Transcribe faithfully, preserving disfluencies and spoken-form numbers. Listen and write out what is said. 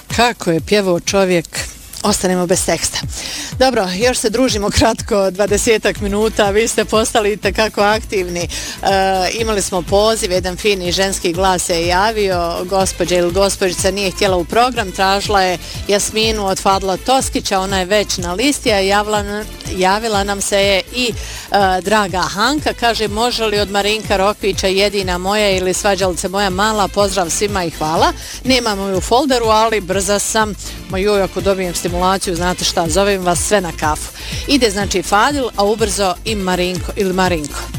Kako je pjevao čovjek, ostanemo bez teksta. Dobro, još se družimo kratko, dvadesetak minuta, vi ste postali itekako aktivni. E, imali smo poziv, jedan fini ženski glas se je javio, gospođa ili gospođica nije htjela u program, tražila je Jasminu od Fadla Toskića, ona je već na listi, a javila, javila nam se je i e, draga Hanka, kaže može li od Marinka Rokvića jedina moja ili svađalice moja mala, pozdrav svima i hvala. Nemamo ju u folderu, ali brza sam, ma joj, ako dobijem stimulaciju, znate šta, zovem vas sve na kafu. Ide znači Fadil, a ubrzo i Marinko ili Marinko.